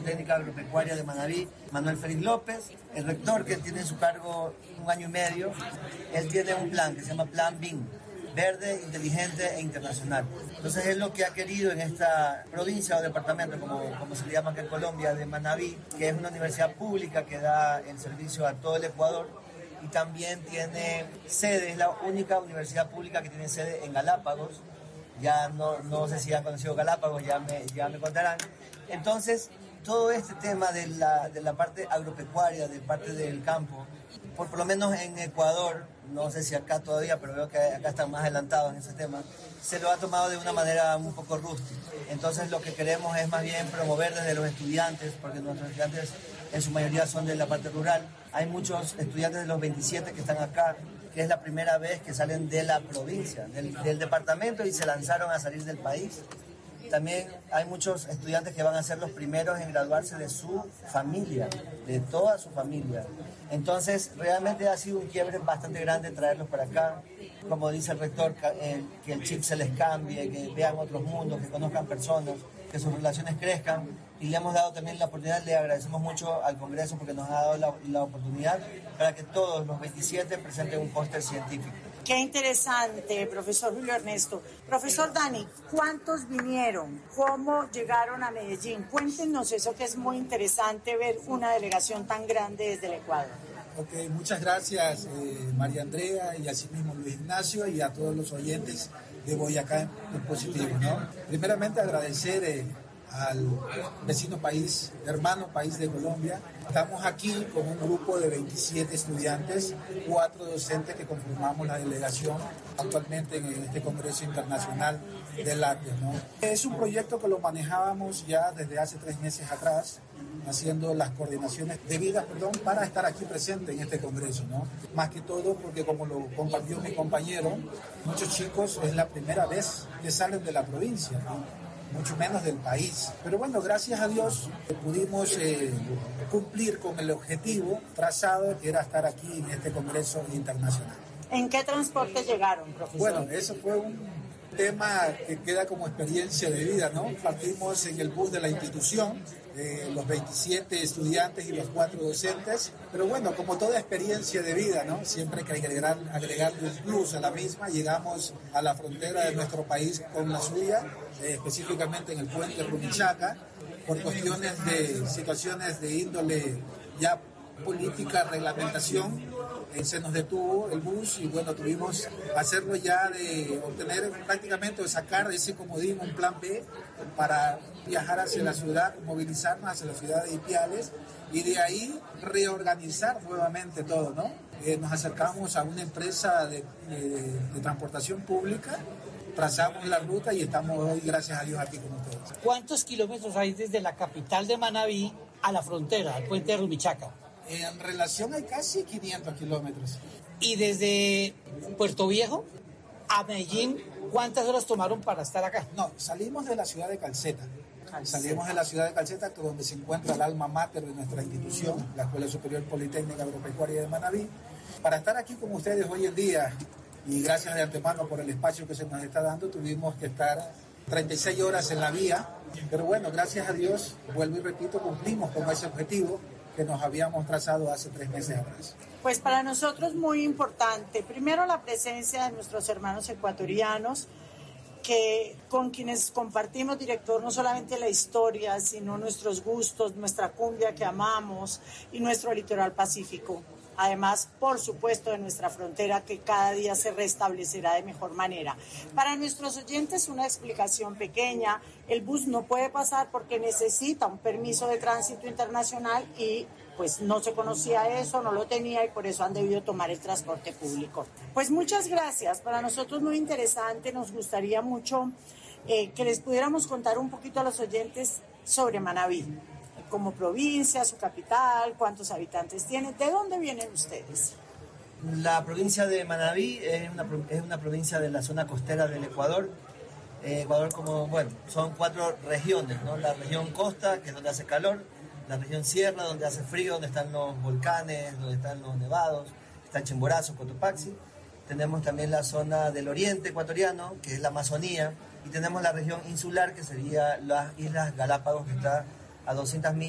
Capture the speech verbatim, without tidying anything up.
Politécnica Agropecuaria de Manabí, Manuel Félix López. El rector, que tiene en su cargo un año y medio, él tiene un plan que se llama Plan B I M, verde, inteligente e internacional. Entonces es lo que ha querido en esta provincia o departamento, como, como se le llama aquí en Colombia, de Manabí, que es una universidad pública que da el servicio a todo el Ecuador y también tiene sede, es la única universidad pública que tiene sede en Galápagos. Ya no, no sé si han conocido Galápagos, ya me, ya me contarán. Entonces, todo este tema de la, de la parte agropecuaria, de parte del campo, por, por lo menos en Ecuador, no sé si acá todavía, pero veo que acá están más adelantados en ese tema, se lo ha tomado de una manera un poco rústica. Entonces lo que queremos es más bien promover desde los estudiantes, porque nuestros estudiantes en su mayoría son de la parte rural. Hay muchos estudiantes de los veintisiete que están acá, que es la primera vez que salen de la provincia, del, del departamento y se lanzaron a salir del país. También hay muchos estudiantes que van a ser los primeros en graduarse de su familia, de toda su familia. Entonces, realmente ha sido un quiebre bastante grande traerlos para acá. Como dice el rector, que el chip se les cambie, que vean otros mundos, que conozcan personas, que sus relaciones crezcan. Y le hemos dado también la oportunidad, le agradecemos mucho al Congreso porque nos ha dado la, la oportunidad para que todos los veintisiete presenten un póster científico. Qué interesante, profesor Julio Ernesto. Profesor Dani, ¿cuántos vinieron? ¿Cómo llegaron a Medellín? Cuéntenos eso, que es muy interesante ver una delegación tan grande desde el Ecuador. Ok, muchas gracias eh, María Andrea y asimismo Luis Ignacio y a todos los oyentes de Boyacá en Positivo, ¿no? Primeramente agradecer eh, al vecino país, hermano país de Colombia. Estamos aquí con un grupo de veintisiete estudiantes, cuatro docentes que conformamos la delegación actualmente en este Congreso Internacional de Lácteos, ¿no? Es un proyecto que lo manejábamos ya desde hace tres meses atrás, haciendo las coordinaciones debidas, perdón, para estar aquí presente en este Congreso, ¿no? Más que todo porque, como lo compartió mi compañero, muchos chicos es la primera vez que salen de la provincia, ¿no? Mucho menos del país. Pero bueno, gracias a Dios pudimos eh, cumplir con el objetivo trazado, que era estar aquí en este Congreso Internacional. ¿En qué transporte llegaron, profesor? Bueno, eso fue un tema que queda como experiencia de vida, ¿no? Partimos en el bus de la institución, eh, los veintisiete estudiantes y los cuatro docentes, pero bueno, como toda experiencia de vida, ¿no? Siempre hay que agregar, agregarle un plus a la misma. Llegamos a la frontera de nuestro país con la suya, eh, específicamente en el puente Rumichaca, por cuestiones de situaciones de índole ya política, reglamentación, eh, se nos detuvo el bus y bueno, tuvimos hacerlo ya de obtener prácticamente, de sacar ese comodín, un plan B, para viajar hacia la ciudad, movilizarnos hacia la ciudad de Ipiales y de ahí reorganizar nuevamente todo, ¿no? Eh, nos acercamos a una empresa de, de, de transportación pública, trazamos la ruta y estamos hoy, gracias a Dios, aquí con ustedes. ¿Cuántos kilómetros hay desde la capital de Manabí a la frontera, al puente de Rumichaca? En relación hay casi quinientos kilómetros. ¿Y desde Puerto Viejo a Medellín, cuántas horas tomaron para estar acá? No, salimos de la ciudad de Calceta. Salimos de la ciudad de Calceta, donde se encuentra el alma mater de nuestra institución, la Escuela Superior Politécnica Agropecuaria de Manabí, para estar aquí con ustedes hoy en día. Y gracias de antemano por el espacio que se nos está dando, tuvimos que estar treinta y seis horas en la vía, pero bueno, gracias a Dios, vuelvo y repito, cumplimos con ese objetivo que nos habíamos trazado hace tres meses atrás. Pues para nosotros muy importante, primero la presencia de nuestros hermanos ecuatorianos, que con quienes compartimos, director, no solamente la historia, sino nuestros gustos, nuestra cumbia que amamos y nuestro litoral pacífico. Además, por supuesto, de nuestra frontera que cada día se restablecerá de mejor manera. Para nuestros oyentes, una explicación pequeña: el bus no puede pasar porque necesita un permiso de tránsito internacional y pues no se conocía eso, no lo tenía y por eso han debido tomar el transporte público. Pues muchas gracias, para nosotros muy interesante, nos gustaría mucho eh, que les pudiéramos contar un poquito a los oyentes sobre Manabí, como provincia, su capital, cuántos habitantes tiene, ¿de dónde vienen ustedes? La provincia de Manabí es una, es una provincia de la zona costera del Ecuador. Eh, Ecuador, como, bueno, son cuatro regiones, ¿no? La región costa, que es donde hace calor, la región sierra, donde hace frío, donde están los volcanes, donde están los nevados, está Chimborazo, Cotopaxi. Tenemos también la zona del oriente ecuatoriano, que es la Amazonía, y tenemos la región insular, que sería las Islas Galápagos, que está a doscientas millas